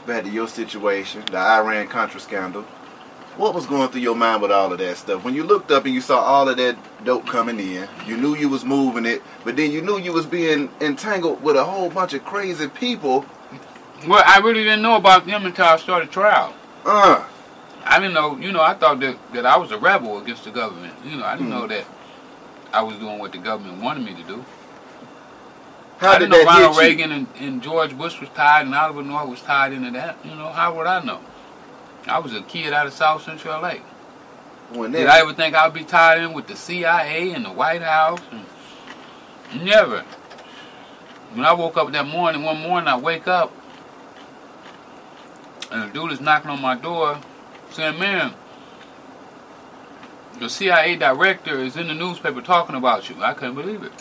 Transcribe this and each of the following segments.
back to your situation, the Iran-Contra scandal. What was going through your mind with all of that stuff? When you looked up and you saw all of that dope coming in, you knew you was moving it, but then you knew you was being entangled with a whole bunch of crazy people. Well, I really didn't know about them until I started trial. I didn't know, I thought that I was a rebel against the government. I didn't know that I was doing what the government wanted me to do. I didn't know Ronald Reagan and George Bush was tied and Oliver North was tied into that. How would I know? I was a kid out of South Central LA. Did I ever think I would be tied in with the CIA and the White House? Never. When I woke up that morning, one morning I wake up and a dude is knocking on my door saying, "Man, the CIA director is in the newspaper talking about you." I couldn't believe it.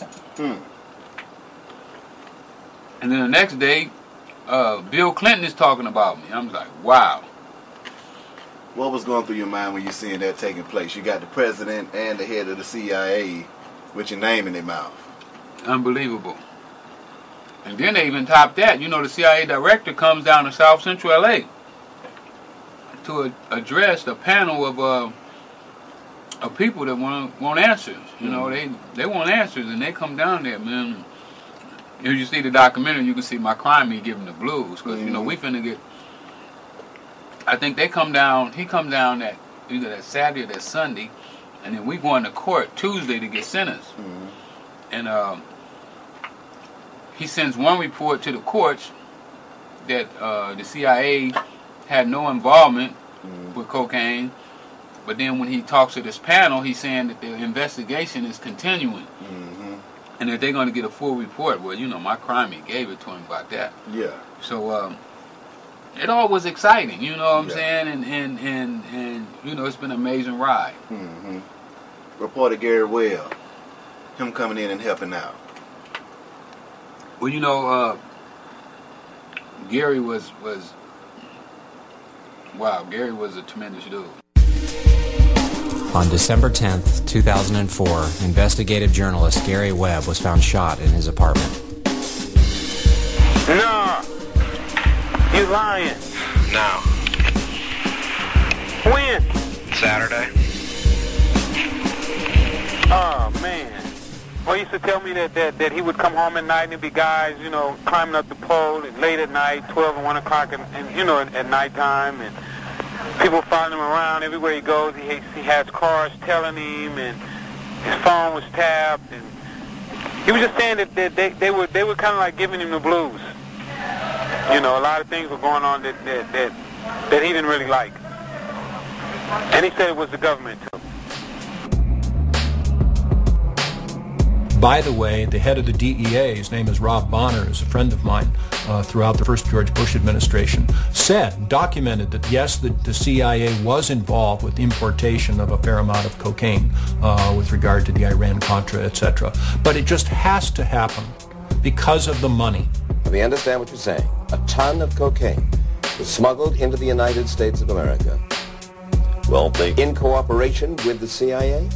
And then the next day, Bill Clinton is talking about me. I'm like, wow. What was going through your mind when you seeing that taking place? You got the president and the head of the CIA with your name in their mouth. Unbelievable. And then they even topped that. The CIA director comes down to South Central LA to address a panel of people that want answers. They want answers, and they come down there, man. If you see the documentary, you can see my crime me giving the blues, because we finna get. I think he come down that either that Saturday or that Sunday, and then we going to court Tuesday to get sentenced. And he sends one report to the courts that the CIA had no involvement with cocaine, but then when he talks to this panel, he's saying that the investigation is continuing, and that they're going to get a full report. Well, my crime he gave it to him about that. Yeah. So it all was exciting, what I'm saying, and it's been an amazing ride. Reporter Gary Webb, him coming in and helping out. Well, Gary was wow. Gary was a tremendous dude. On December 10th, 2004, investigative journalist Gary Webb was found shot in his apartment. No, you lying. No. When? Saturday. Oh, man. Well, he used to tell me that he would come home at night and there'd be guys, climbing up the pole and late at night, 12 and 1 o'clock, and at nighttime, and people following him around everywhere he goes. He has cars telling him, and his phone was tapped, and he was just saying that they were kind of like giving him the blues. A lot of things were going on that he didn't really like, and he said it was the government too. By the way, the head of the DEA, his name is Rob Bonner, is a friend of mine throughout the first George Bush administration, documented that yes, the CIA was involved with importation of a fair amount of cocaine with regard to the Iran-Contra, etc. But it just has to happen because of the money. We understand what you're saying. A ton of cocaine was smuggled into the United States of America. Well, in cooperation with the CIA?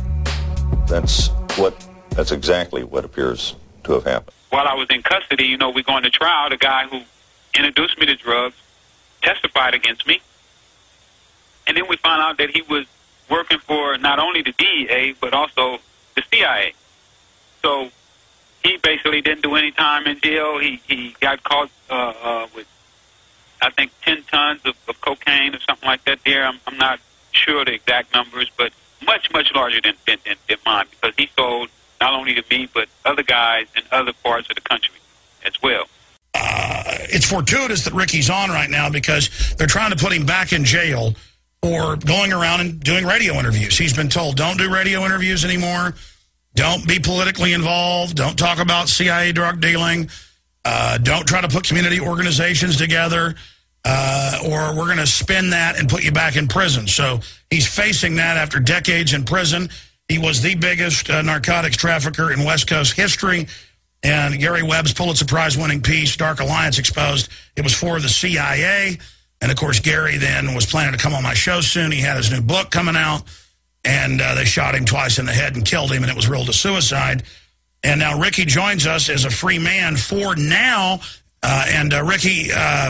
That's exactly what appears to have happened. While I was in custody, we're going to trial. The guy who introduced me to drugs testified against me. And then we found out that he was working for not only the DEA, but also the CIA. So he basically didn't do any time in jail. He got caught with, I think, 10 tons of cocaine or something like that there. I'm not sure the exact numbers, but much, much larger than mine, because he sold not only to me, but other guys in other parts of the country as well. It's fortuitous that Ricky's on right now because they're trying to put him back in jail for going around and doing radio interviews. He's been told, don't do radio interviews anymore. Don't be politically involved. Don't talk about CIA drug dealing. Don't try to put community organizations together, or we're going to spin that and put you back in prison. So he's facing that after decades in prison. He was the biggest narcotics trafficker in West Coast history. And Gary Webb's Pulitzer Prize-winning piece, Dark Alliance, exposed it was for the CIA. And, of course, Gary then was planning to come on my show soon. He had his new book coming out. And they shot him twice in the head and killed him, and it was ruled a suicide. And now Ricky joins us as a free man for now. Ricky...